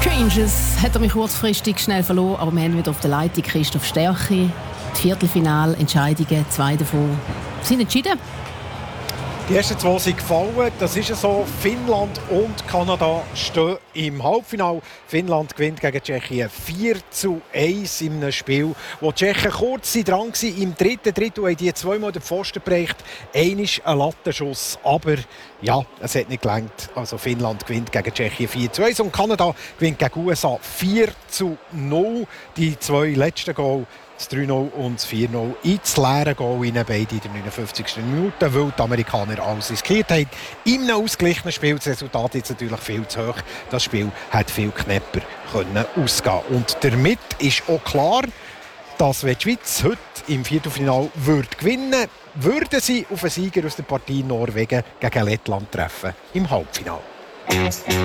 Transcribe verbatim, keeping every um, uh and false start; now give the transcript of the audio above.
Rangers hat er mich kurzfristig schnell verloren, aber wir haben wieder auf der Leitung Christoph Stärchi. Die Viertelfinalentscheidungen, zwei davon sind entschieden. Die ersten zwei sind gefallen. Das ist ja so. Finnland und Kanada stehen im Halbfinale. Finnland gewinnt gegen Tschechien vier zu eins in einem Spiel, wo die Tschechen kurz dran waren. Im dritten Drittel haben die zweimal den Pfosten gebracht. Einmal ein Lattenschuss. Aber ja, es hat nicht gelangt. Also Finnland gewinnt gegen Tschechien vier zu eins und Kanada gewinnt gegen U S A vier zu null. Die zwei letzten Goal, das drei null und das vier null, ins leere Goal rein, beide in der neunundfünfzigsten Minute, weil die Amerikaner alles riskiert haben. In einem ausgeglichenen Spiel, das Resultat jetzt natürlich viel zu hoch. Das Spiel hätte viel knapper können ausgehen. Und damit ist auch klar, dass wenn die Schweiz heute im Viertelfinale würde gewinnen würde, würden sie auf einen Sieger aus der Partie Norwegen gegen Lettland treffen im Halbfinale.